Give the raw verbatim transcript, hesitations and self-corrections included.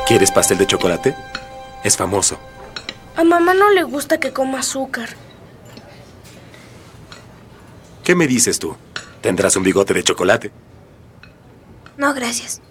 ¿Quieres pastel de chocolate? Es famoso. A mamá no le gusta que coma azúcar. ¿Qué me dices tú? Tendrás un bigote de chocolate. No, gracias.